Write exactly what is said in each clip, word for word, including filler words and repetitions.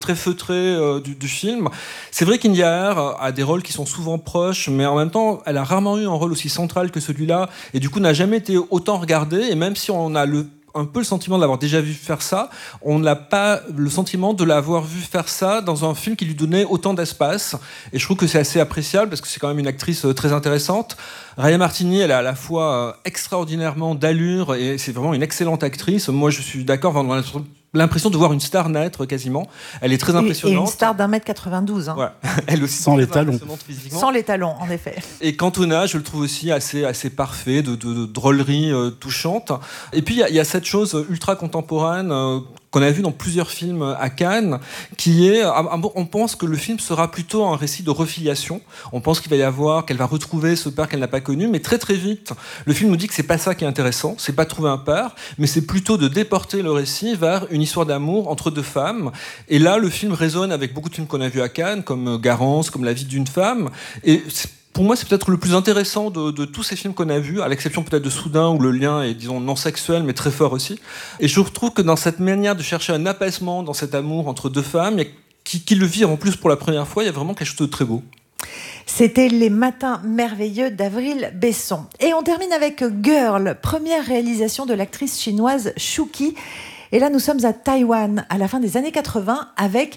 très feutrée euh, du, du film. C'est vrai qu'India Air a des rôles qui sont souvent proches, mais en même temps, elle a rarement eu un rôle aussi central que celui-là, et du coup n'a jamais été autant regardée, et même si on a le un peu le sentiment de l'avoir déjà vu faire ça, on n'a pas le sentiment de l'avoir vu faire ça dans un film qui lui donnait autant d'espace. Et je trouve que c'est assez appréciable parce que c'est quand même une actrice très intéressante. Raya Martini, elle est à la fois extraordinairement d'allure et c'est vraiment une excellente actrice. Moi, je suis d'accord, on a l'impression de voir une star naître quasiment. Elle est très impressionnante. Et une star d'un mètre quatre-vingt-douze. Hein. Ouais. Elle aussi sans les talons. Sans les talons, en effet. Et Cantona, je le trouve aussi assez, assez parfait, de, de, de drôlerie euh, touchante. Et puis, il y, y a cette chose ultra contemporaine euh, qu'on a vu dans plusieurs films à Cannes, qui est, on pense que le film sera plutôt un récit de refiliation. On pense qu'il va y avoir, qu'elle va retrouver ce père qu'elle n'a pas connu, mais très très vite, le film nous dit que c'est pas ça qui est intéressant, c'est pas de trouver un père, mais c'est plutôt de déporter le récit vers une histoire d'amour entre deux femmes. Et là, le film résonne avec beaucoup de films qu'on a vus à Cannes, comme Garance, comme La vie d'une femme, et pour moi, c'est peut-être le plus intéressant de, de tous ces films qu'on a vus, à l'exception peut-être de Soudain, où le lien est, disons, non sexuel, mais très fort aussi. Et je trouve que dans cette manière de chercher un apaisement dans cet amour entre deux femmes, qui, qui le vivent en plus pour la première fois, il y a vraiment quelque chose de très beau. C'était Les Matins merveilleux d'Avril Besson. Et on termine avec Girl, première réalisation de l'actrice chinoise Shuqi. Et là, nous sommes à Taïwan, à la fin des années quatre-vingts, avec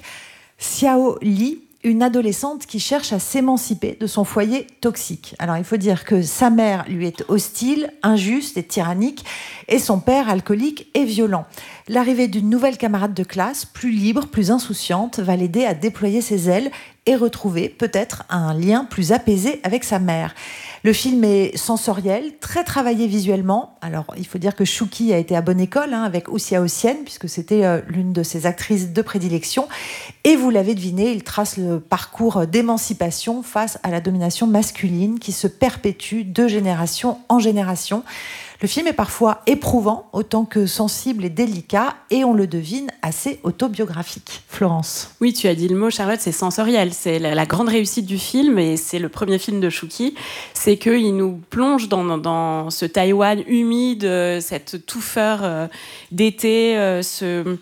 Xiao Li, une adolescente qui cherche à s'émanciper de son foyer toxique. Alors, il faut dire que sa mère lui est hostile, injuste et tyrannique, et son père alcoolique et violent. L'arrivée d'une nouvelle camarade de classe, plus libre, plus insouciante, va l'aider à déployer ses ailes et retrouver peut-être un lien plus apaisé avec sa mère. Le film est sensoriel, très travaillé visuellement. Alors, il faut dire que Shuqi a été à bonne école hein, avec Wu Xiaoxian, puisque c'était euh, l'une de ses actrices de prédilection. Et vous l'avez deviné, il trace le parcours d'émancipation face à la domination masculine qui se perpétue de génération en génération. Le film est parfois éprouvant, autant que sensible et délicat, et on le devine assez autobiographique. Florence. Oui, tu as dit le mot, Charlotte, c'est sensoriel. C'est la, la grande réussite du film, et c'est le premier film de Shuqi, c'est qu'il nous plonge dans, dans ce Taïwan humide, cette touffeur euh, d'été, euh, ce...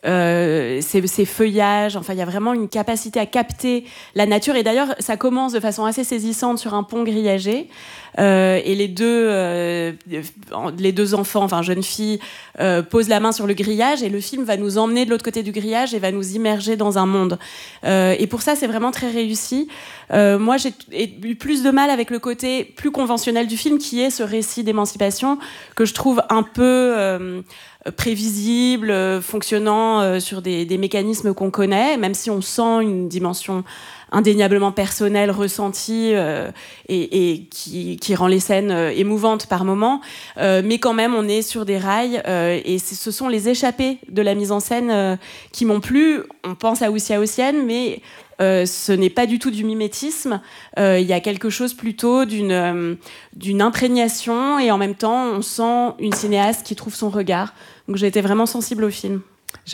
Euh, ces, ces feuillages, enfin il y a vraiment une capacité à capter la nature, et d'ailleurs ça commence de façon assez saisissante sur un pont grillagé euh, et les deux euh, les deux enfants, enfin jeunes filles euh, posent la main sur le grillage et le film va nous emmener de l'autre côté du grillage et va nous immerger dans un monde euh, et pour ça c'est vraiment très réussi. Euh, moi j'ai eu plus de mal avec le côté plus conventionnel du film qui est ce récit d'émancipation que je trouve un peu euh, prévisible, fonctionnant euh, sur des, des mécanismes qu'on connaît, même si on sent une dimension indéniablement personnelle, ressentie euh, et, et qui, qui rend les scènes euh, émouvantes par moments. Euh, mais quand même, on est sur des rails euh, et ce sont les échappées de la mise en scène euh, qui m'ont plu. On pense à Wu Xiaoxian, mais Euh, ce n'est pas du tout du mimétisme. Euh, il y a quelque chose plutôt d'une, euh, d'une imprégnation et en même temps, on sent une cinéaste qui trouve son regard. Donc j'ai été vraiment sensible au film. Jean-Marc ?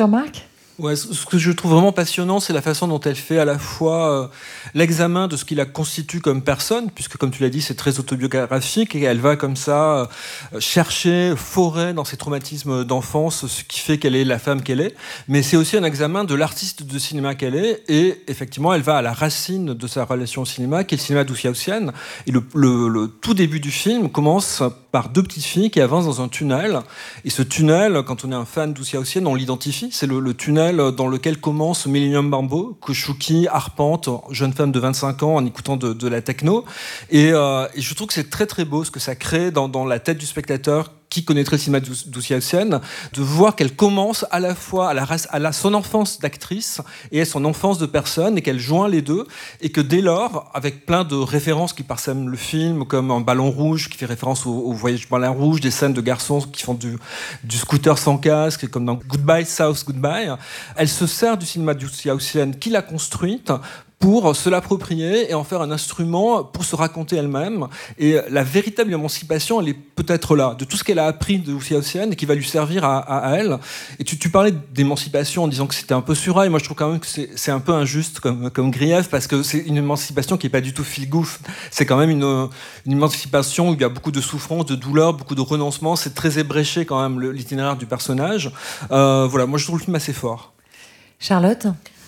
Ouais, ce que je trouve vraiment passionnant, c'est la façon dont elle fait à la fois euh, l'examen de ce qui la constitue comme personne, puisque comme tu l'as dit, c'est très autobiographique, et elle va comme ça euh, chercher, forer dans ses traumatismes d'enfance ce qui fait qu'elle est la femme qu'elle est, mais c'est aussi un examen de l'artiste de cinéma qu'elle est, et effectivement, elle va à la racine de sa relation au cinéma, qui est le cinéma d'Wu Xiaoxian, et le, le, le tout début du film commence par deux petites filles qui avancent dans un tunnel, et ce tunnel, quand on est un fan d'Wu Xiaoxian, on l'identifie, c'est le, le tunnel dans lequel commence Millennium Bamboo, que Shuqi arpente, jeune femme de vingt-cinq ans, en écoutant de, de la techno. Et, euh, et je trouve que c'est très très beau ce que ça crée dans, dans la tête du spectateur qui connaîtrait le cinéma d'Wu Xiaoxian, de voir qu'elle commence à la fois à, la, à la, son enfance d'actrice et à son enfance de personne, et qu'elle joint les deux, et que dès lors, avec plein de références qui parsèment le film, comme un ballon rouge qui fait référence au, au voyage ballon rouge, des scènes de garçons qui font du, du scooter sans casque, comme dans Goodbye South Goodbye, elle se sert du cinéma d'Wu Xiaoxian qui l'a construite pour se l'approprier et en faire un instrument pour se raconter elle-même. Et la véritable émancipation, elle est peut-être là, de tout ce qu'elle a appris de Wu Xiaoxian et qui va lui servir à, à, à elle. Et tu, tu parlais d'émancipation en disant que c'était un peu sur rail. Moi, je trouve quand même que c'est, c'est un peu injuste comme, comme grief, parce que c'est une émancipation qui n'est pas du tout feel-goof. C'est quand même une, une émancipation où il y a beaucoup de souffrance, de douleur, beaucoup de renoncement. C'est très ébréché quand même, le, l'itinéraire du personnage. Euh, voilà, moi, je trouve le film assez fort. Charlotte ?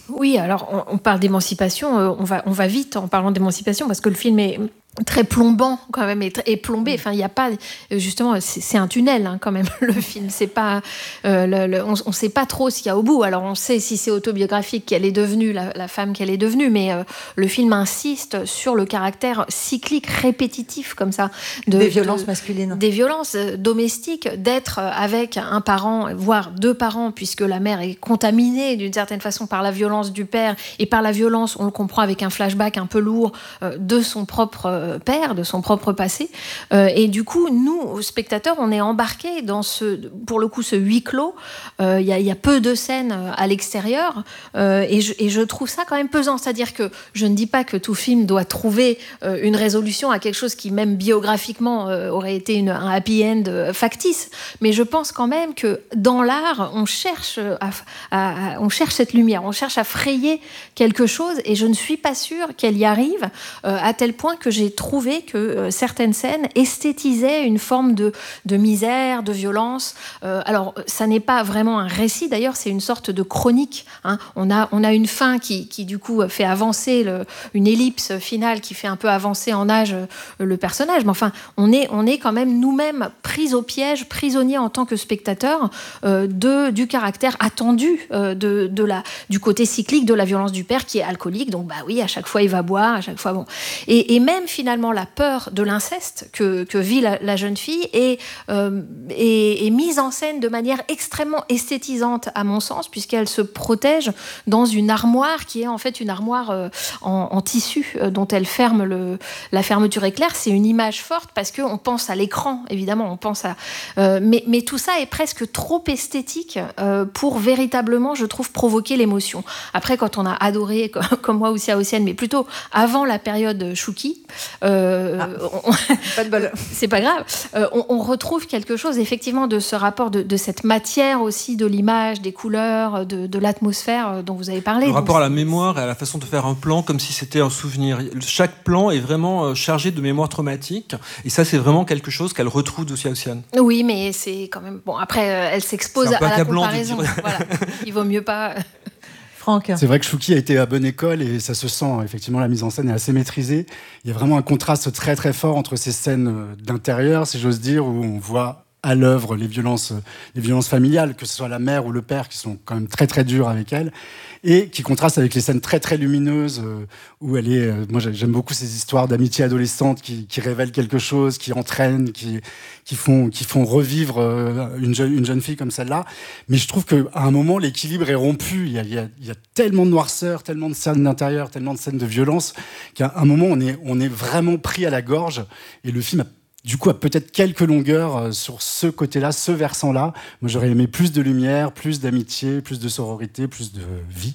Oui, alors on, on parle d'émancipation, euh, on va, on va vite en parlant d'émancipation parce que le film est très plombant quand même et, et plombé. Enfin, il y a pas justement, c'est, c'est un tunnel hein, quand même le film. C'est pas, euh, le, le, on, on sait pas trop ce qu'il y a au bout. Alors on sait si c'est autobiographique qu'elle est devenue, la, la femme qu'elle est devenue, mais euh, le film insiste sur le caractère cyclique, répétitif comme ça de, des violences de, masculines, des violences domestiques, d'être avec un parent, voire deux parents, puisque la mère est contaminée d'une certaine façon par la violence du père et par la violence, on le comprend avec un flashback un peu lourd euh, de son propre euh, père, de son propre passé. Euh, et du coup, nous, spectateurs, on est embarqués dans ce, pour le coup, ce huis clos. Il euh, y, y a peu de scènes à l'extérieur euh, et, je, et je trouve ça quand même pesant. C'est-à-dire que je ne dis pas que tout film doit trouver euh, une résolution à quelque chose qui, même biographiquement, euh, aurait été une, un happy end euh, factice. Mais je pense quand même que dans l'art, on cherche, à, à, à, on cherche cette lumière, on cherche à frayer quelque chose et je ne suis pas sûre qu'elle y arrive euh, à tel point que j'ai trouvé que euh, certaines scènes esthétisaient une forme de, de misère, de violence. Euh, alors, ça n'est pas vraiment un récit, d'ailleurs, c'est une sorte de chronique. Hein. On a, on a une fin qui, qui, du coup, fait avancer, le, une ellipse finale qui fait un peu avancer en âge euh, le personnage. Mais enfin, on est, on est quand même nous-mêmes pris au piège, prisonniers en tant que spectateurs euh, de, du caractère attendu euh, de, de la, du côté cyclique de la violence du père qui est alcoolique. Donc, bah oui, à chaque fois, il va boire, à chaque fois, bon. Et, et même, finalement, la peur de l'inceste que, que vit la, la jeune fille est, euh, est, est mise en scène de manière extrêmement esthétisante, à mon sens, puisqu'elle se protège dans une armoire qui est en fait une armoire euh, en, en tissu euh, dont elle ferme le, la fermeture éclair. C'est une image forte parce qu'on pense à l'écran, évidemment, on pense à... Euh, mais, mais tout ça est presque trop esthétique euh, pour véritablement, je trouve, provoquer l'émotion. Après, quand on a adoré, comme, comme moi aussi à Océane, mais plutôt avant la période Chouki, Euh, ah, on, pas de bol. C'est pas grave. Euh, on, on retrouve quelque chose effectivement de ce rapport de, de cette matière aussi, de l'image, des couleurs, de, de l'atmosphère dont vous avez parlé. Le rapport à la mémoire et à la façon de faire un plan comme si c'était un souvenir. Chaque plan est vraiment chargé de mémoire traumatique et ça c'est vraiment quelque chose qu'elle retrouve aussi à Océane. Oui, mais c'est quand même bon. Après, elle s'expose à la comparaison. Voilà. Il vaut mieux pas. Franck. C'est vrai que Chouki a été à bonne école et ça se sent, effectivement, la mise en scène est assez maîtrisée. Il y a vraiment un contraste très très fort entre ces scènes d'intérieur, si j'ose dire, où on voit à l'œuvre les violences, les violences familiales, que ce soit la mère ou le père, qui sont quand même très très durs avec elle, et qui contrastent avec les scènes très très lumineuses, euh, où elle est... Euh, moi j'aime beaucoup ces histoires d'amitié adolescente qui, qui révèlent quelque chose, qui entraînent, qui, qui, font, qui font revivre euh, une, jeune, une jeune fille comme celle-là. Mais je trouve qu'à un moment, l'équilibre est rompu. Il y a, il y a, il y a tellement de noirceur, tellement de scènes d'intérieur, tellement de scènes de violence, qu'à un moment, on est, on est vraiment pris à la gorge, et le film a du coup, a peut-être quelques longueurs sur ce côté-là, ce versant-là. Moi, j'aurais aimé plus de lumière, plus d'amitié, plus de sororité, plus de vie.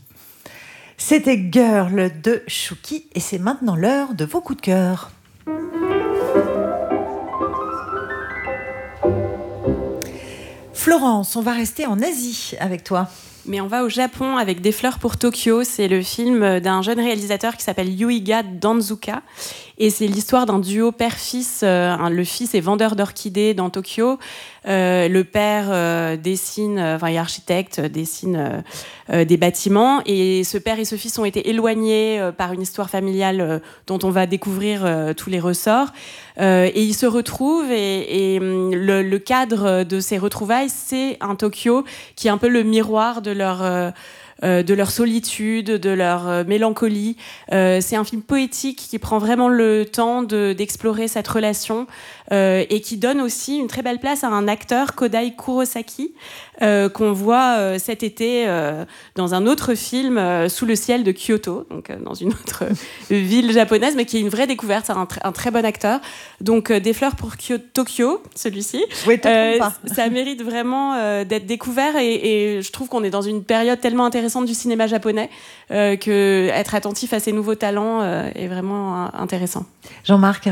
C'était Girl de Chouki et c'est maintenant l'heure de vos coups de cœur. Florence, on va rester en Asie avec toi. Mais on va au Japon avec Des fleurs pour Tokyo. C'est le film d'un jeune réalisateur qui s'appelle Yuiga Danzuka. Et c'est l'histoire d'un duo père-fils. Euh, le fils est vendeur d'orchidées dans Tokyo. Euh, le père euh, dessine, enfin, est architecte, dessine euh, euh, des bâtiments. Et ce père et ce fils ont été éloignés euh, par une histoire familiale euh, dont on va découvrir euh, tous les ressorts. Euh, et ils se retrouvent. Et, et le, le cadre de ces retrouvailles, c'est un Tokyo qui est un peu le miroir de leur... Euh, Euh, de leur solitude, de leur euh, mélancolie. Euh, c'est un film poétique qui prend vraiment le temps de, d'explorer cette relation euh, et qui donne aussi une très belle place à un acteur, Kodai Kurosaki, euh, qu'on voit euh, cet été euh, dans un autre film, euh, Sous le ciel de Kyoto, donc euh, dans une autre euh, ville japonaise, mais qui est une vraie découverte. C'est un, tr- un très bon acteur. Donc euh, Des fleurs pour Kyo- Tokyo, celui-ci. Oui, euh, ça mérite vraiment euh, d'être découvert et, et je trouve qu'on est dans une période tellement intéressante du cinéma japonais euh, que être attentif à ces nouveaux talents euh, est vraiment euh, intéressant. Jean-Marc.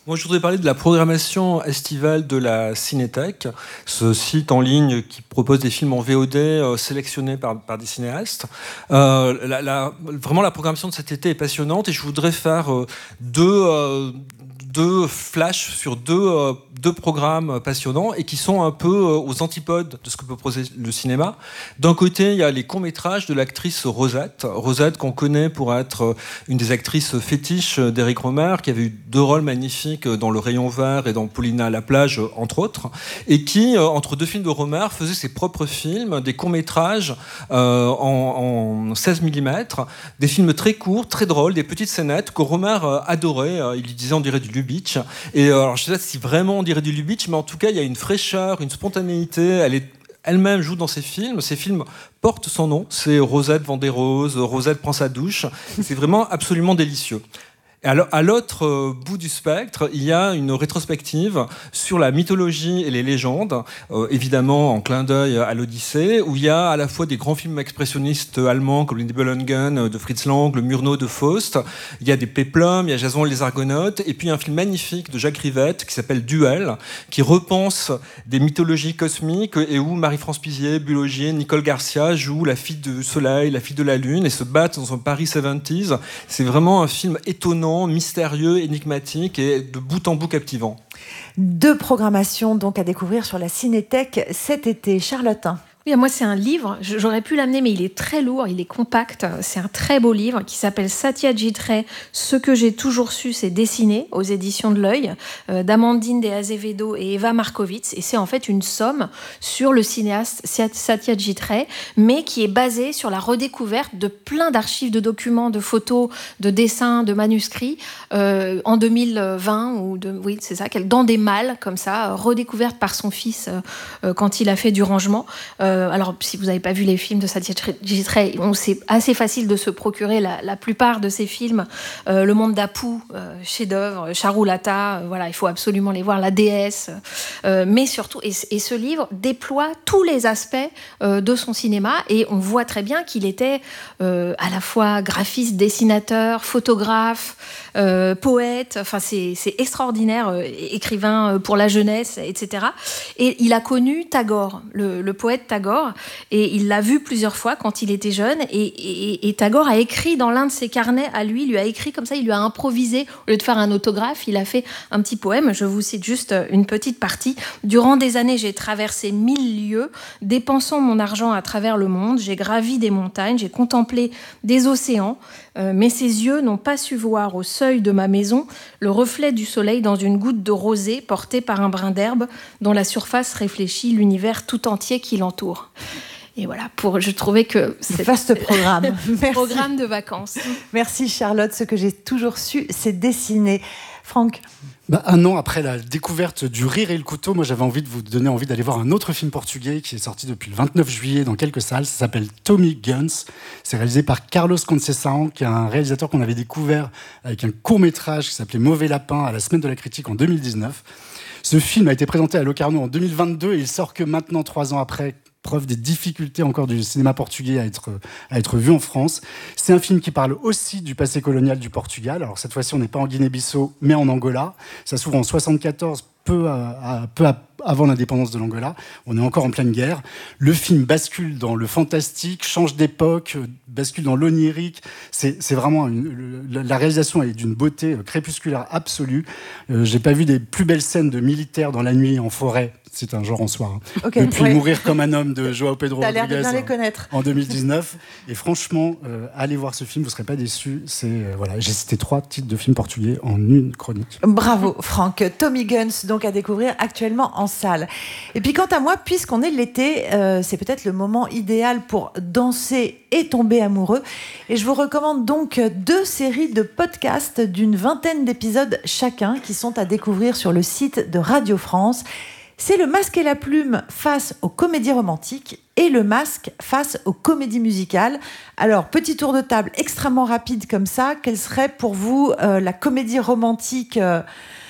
Moi, je voudrais parler de la programmation estivale de la Cinétech, ce site en ligne qui propose des films en V O D euh, sélectionnés par, par des cinéastes. Euh, la, la, vraiment, la programmation de cet été est passionnante et je voudrais faire euh, deux, euh, deux flashs sur deux, euh, deux programmes passionnants et qui sont un peu euh, aux antipodes de ce que peut proposer le cinéma. D'un côté, il y a les courts-métrages de l'actrice Rosette. Rosette, qu'on connaît pour être une des actrices fétiches d'Éric Rohmer, qui avait eu deux rôles magnifiques dans Le Rayon Vert et dans Paulina à la plage, entre autres, et qui, euh, entre deux films de Rohmer, faisait ses propres films, des courts-métrages euh, en, en seize millimètres, des films très courts, très drôles, des petites scénettes que Rohmer euh, adorait. Euh, il lui disait on dirait du Lubitsch. Et euh, alors, je ne sais pas si vraiment on dirait du Lubitsch, mais en tout cas, il y a une fraîcheur, une spontanéité. Elle est elle-même joue dans ses films. Ces films portent son nom. C'est Rosette vend des roses, Rosette prend sa douche. C'est vraiment absolument délicieux. Et alors, à l'autre euh, bout du spectre, il y a une rétrospective sur la mythologie et les légendes, euh, évidemment en clin d'œil à l'Odyssée, où il y a à la fois des grands films expressionnistes allemands comme les Nibelungen de Fritz Lang, le Murnau de Faust, il y a des péplums, il y a Jason et les Argonautes, et puis un film magnifique de Jacques Rivette qui s'appelle Duel, qui repense des mythologies cosmiques et où Marie-France Pizier, Bulogier, Nicole Garcia jouent la fille du soleil, la fille de la lune et se battent dans un Paris soixante-dix. C'est vraiment un film étonnant, mystérieux, énigmatique et de bout en bout captivant. Deux programmations donc à découvrir sur la Cinétech cet été. Charlotte. Oui, moi, c'est un livre, j'aurais pu l'amener, mais il est très lourd, il est compact. C'est un très beau livre qui s'appelle Satyajit Ray, Ce que j'ai toujours su, c'est dessiner, aux éditions de l'Œil, euh, d'Amandine de Azevedo et Eva Markovitz. Et c'est en fait une somme sur le cinéaste Satyajit Ray, mais qui est basée sur la redécouverte de plein d'archives, de documents, de photos, de dessins, de manuscrits, euh, en deux mille vingt, ou de, oui, c'est ça, dans des malles, comme ça, redécouvertes par son fils euh, quand il a fait du rangement. Euh, Alors, si vous n'avez pas vu les films de Satyajit Ray, bon, c'est assez facile de se procurer la, la plupart de ces films. Euh, Le Monde d'Apu, euh, chef-d'œuvre, Charulata, euh, voilà, il faut absolument les voir, La Déesse. Euh, mais surtout, et, et ce livre déploie tous les aspects euh, de son cinéma, et on voit très bien qu'il était euh, à la fois graphiste, dessinateur, photographe, euh, poète. Enfin, c'est, c'est extraordinaire, euh, écrivain pour la jeunesse, et cetera. Et il a connu Tagore, le, le poète Tagore. Et il l'a vu plusieurs fois quand il était jeune, et, et, et Tagore a écrit dans l'un de ses carnets à lui, il lui a écrit comme ça, il lui a improvisé, au lieu de faire un autographe, il a fait un petit poème. Je vous cite juste une petite partie. Durant des années, j'ai traversé mille lieues, dépensant mon argent à travers le monde, j'ai gravi des montagnes, j'ai contemplé des océans, euh, mais ses yeux n'ont pas su voir au seuil de ma maison le reflet du soleil dans une goutte de rosée portée par un brin d'herbe dont la surface réfléchit l'univers tout entier qui l'entoure. Et voilà, pour, je trouvais que c'est vaste programme. Merci. Programme de vacances. Merci Charlotte. Ce que j'ai toujours su, c'est dessiner. Franck. Bah, un an après la découverte du Rire et le couteau, moi j'avais envie de vous donner envie d'aller voir un autre film portugais qui est sorti depuis le vingt-neuf juillet dans quelques salles. Ça s'appelle Tommy Guns. C'est réalisé par Carlos Conceição, qui est un réalisateur qu'on avait découvert avec un court-métrage qui s'appelait Mauvais Lapin à la Semaine de la Critique en deux mille dix-neuf. Ce film a été présenté à Locarno en deux mille vingt-deux et il sort que maintenant, trois ans après, preuve des difficultés encore du cinéma portugais à être, à être vu en France. C'est un film qui parle aussi du passé colonial du Portugal. Alors cette fois-ci, on n'est pas en Guinée-Bissau, mais en Angola. Ça s'ouvre en soixante-quatorze, peu, à, à, peu à, avant l'indépendance de l'Angola. On est encore en pleine guerre. Le film bascule dans le fantastique, change d'époque, bascule dans l'onirique. C'est, c'est vraiment une, la réalisation est d'une beauté crépusculaire absolue. Euh, j'ai pas vu des plus belles scènes de militaires dans la nuit en forêt. C'est un genre en soi. Hein. Okay, Depuis ouais. Mourir comme un homme de João Pedro T'as Rodrigues l'air de bien les connaître. En deux mille dix-neuf. Et franchement, euh, allez voir ce film, vous ne serez pas déçus. C'est, euh, voilà, j'ai cité trois titres de films portugais en une chronique. Bravo Franck. Tommy Guns, donc à découvrir actuellement en salle. Et puis quant à moi, puisqu'on est l'été, euh, c'est peut-être le moment idéal pour danser et tomber amoureux. Et je vous recommande donc deux séries de podcasts d'une vingtaine d'épisodes chacun qui sont à découvrir sur le site de Radio France. C'est Le Masque et la Plume face aux comédies romantiques et Le Masque face aux comédies musicales. Alors, petit tour de table extrêmement rapide comme ça. Quelle serait pour vous euh, la comédie romantique euh,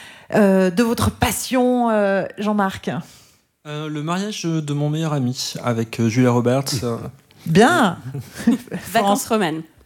euh, de votre passion, euh, Jean-Marc ? euh, Le mariage de mon meilleur ami avec Julia Roberts. Bien. Vacances romaines.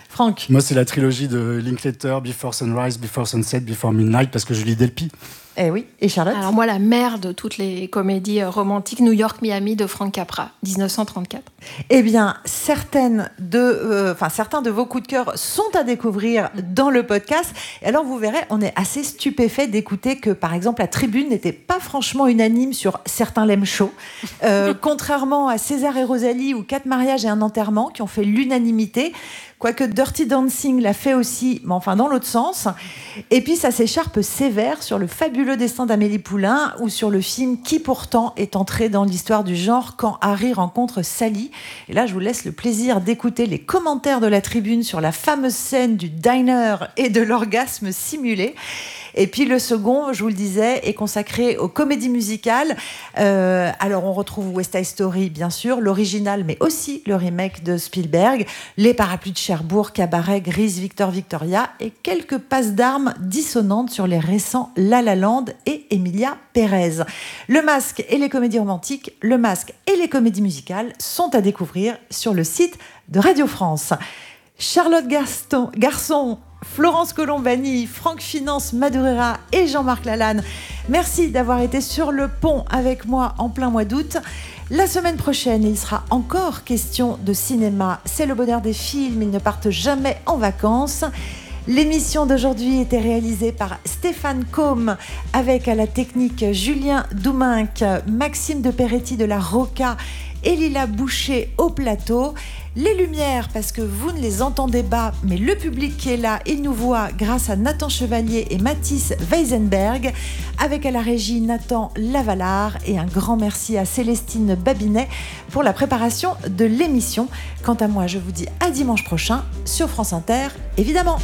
Franck? Moi, c'est la trilogie de Linklater, Before Sunrise, Before Sunset, Before Midnight, parce que je lis Delpy. Eh oui, et Charlotte? Alors moi, la mère de toutes les comédies romantiques, New York, Miami de Frank Capra, dix-neuf cent trente-quatre. Eh bien, certaines de, euh, enfin, certains de vos coups de cœur sont à découvrir dans le podcast. Et alors, vous verrez, on est assez stupéfait d'écouter que, par exemple, la tribune n'était pas franchement unanime sur certains l'aiment chaud, euh, contrairement à César et Rosalie ou Quatre mariages et un enterrement qui ont fait l'unanimité. Quoique Dirty Dancing l'a fait aussi, mais enfin dans l'autre sens. Et puis ça s'écharpe sévère sur le fabuleux destin d'Amélie Poulain ou sur le film qui pourtant est entré dans l'histoire du genre quand Harry rencontre Sally. Et là, je vous laisse le plaisir d'écouter les commentaires de la tribune sur la fameuse scène du diner et de l'orgasme simulé. Et puis le second, je vous le disais, est consacré aux comédies musicales. Euh, alors on retrouve West Side Story, bien sûr, l'original, mais aussi le remake de Spielberg, Les Parapluies de Cherbourg, Cabaret, Grise, Victor Victoria, et quelques passes d'armes dissonantes sur les récents La La Land et Emilia Pérez. Le Masque et les comédies romantiques, Le Masque et les comédies musicales sont à découvrir sur le site de Radio France. Charlotte Gaston, Garçon, Florence Colombani, Franck Finance Madureira et Jean-Marc Lalanne, merci d'avoir été sur le pont avec moi en plein mois d'août. La semaine prochaine, il sera encore question de cinéma. C'est le bonheur des films, ils ne partent jamais en vacances. L'émission d'aujourd'hui était réalisée par Stéphane Combe avec à la technique Julien Douminc, Maxime de Peretti de la Roca et Lila Boucher au plateau. Les lumières, parce que vous ne les entendez pas, mais le public qui est là, il nous voit grâce à Nathan Chevalier et Mathis Weisenberg, avec à la régie Nathan Lavalard, et un grand merci à Célestine Babinet pour la préparation de l'émission. Quant à moi, je vous dis à dimanche prochain sur France Inter, évidemment.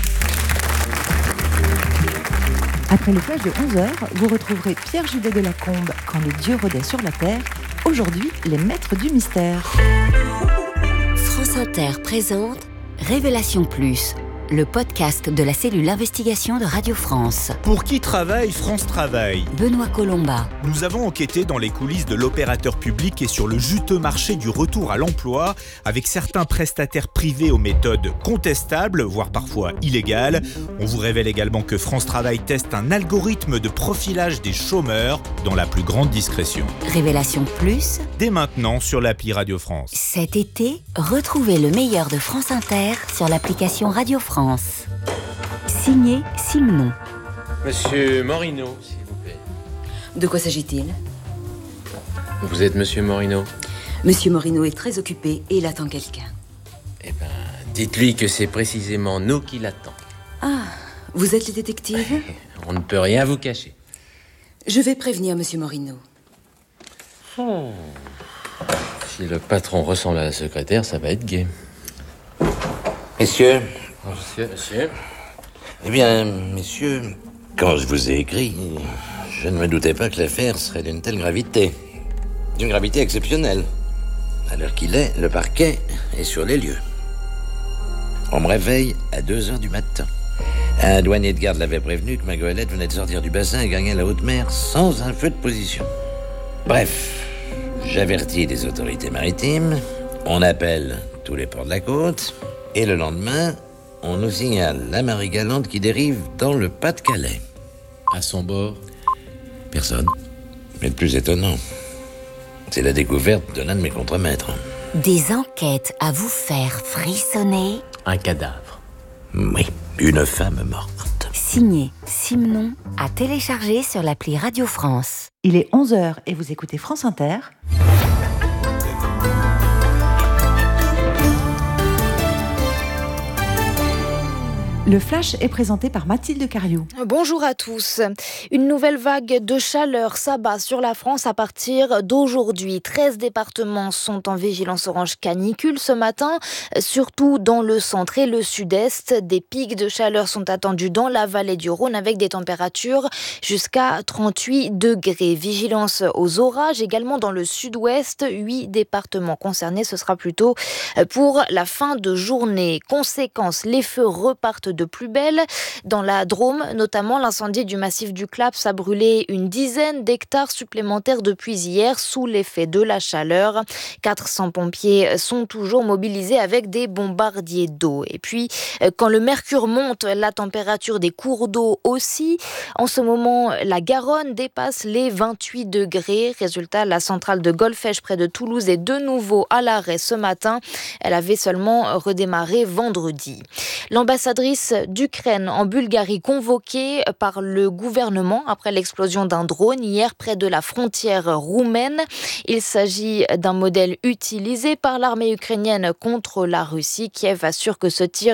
Après le flash de onze heures, vous retrouverez Pierre Judet de Lacombe quand les dieux rôdaient sur la terre. Aujourd'hui, les maîtres du mystère. France Inter présente Révélation Plus, le podcast de la cellule investigation de Radio France. Pour qui travaille France Travail ? Benoît Colomba. Nous avons enquêté dans les coulisses de l'opérateur public et sur le juteux marché du retour à l'emploi, avec certains prestataires privés aux méthodes contestables, voire parfois illégales. On vous révèle également que France Travail teste un algorithme de profilage des chômeurs dans la plus grande discrétion. Révélation Plus, dès maintenant sur l'appli Radio France. Cet été, retrouvez le meilleur de France Inter sur l'application Radio France. Signé Simenon. Monsieur Morino, s'il vous plaît. De quoi s'agit-il ? Vous êtes Monsieur Morino ? Monsieur Morino est très occupé et il attend quelqu'un. Eh ben, dites-lui que c'est précisément nous qui l'attendons. Ah, vous êtes les détectives ? On ne peut rien vous cacher. Je vais prévenir Monsieur Morino. Oh. Si le patron ressemble à la secrétaire, ça va être gai. Messieurs. Monsieur, monsieur. Eh bien, messieurs, quand je vous ai écrit, je ne me doutais pas que l'affaire serait d'une telle gravité. D'une gravité exceptionnelle. À l'heure qu'il est, le parquet est sur les lieux. On me réveille à deux heures du matin. Un douanier de garde l'avait prévenu que ma goélette venait de sortir du bassin et gagnait la haute mer sans un feu de position. Bref, j'avertis les autorités maritimes, on appelle tous les ports de la côte, et le lendemain, on nous signale la Marie Galante qui dérive dans le Pas-de-Calais. À son bord, personne. Mais le plus étonnant, c'est la découverte de l'un de mes contremaîtres. Des enquêtes à vous faire frissonner. un cadavre. Oui, une femme morte. Signé Simenon, à télécharger sur l'appli Radio France. Il est onze heures et vous écoutez France Inter. Le flash est présenté par Mathilde Cariou. Bonjour à tous. Une nouvelle vague de chaleur s'abat sur la France à partir d'aujourd'hui. treize départements sont en vigilance orange canicule ce matin, surtout dans le centre et le sud-est. Des pics de chaleur sont attendus dans la vallée du Rhône avec des températures jusqu'à trente-huit degrés. Vigilance aux orages également dans le sud-ouest. huit départements concernés. Ce sera plutôt pour la fin de journée. Conséquence, les feux repartent de plus belle. Dans la Drôme, notamment, l'incendie du massif du Claps a brûlé une dizaine d'hectares supplémentaires depuis hier sous l'effet de la chaleur. quatre cents pompiers sont toujours mobilisés avec des bombardiers d'eau. Et puis, quand le mercure monte, la température des cours d'eau aussi. En ce moment, la Garonne dépasse les vingt-huit degrés. Résultat, la centrale de Golfech près de Toulouse est de nouveau à l'arrêt ce matin. Elle avait seulement redémarré vendredi. L'ambassadrice d'Ukraine en Bulgarie convoquée par le gouvernement après l'explosion d'un drone hier près de la frontière roumaine. Il s'agit d'un modèle utilisé par l'armée ukrainienne contre la Russie. Kiev assure que ce tir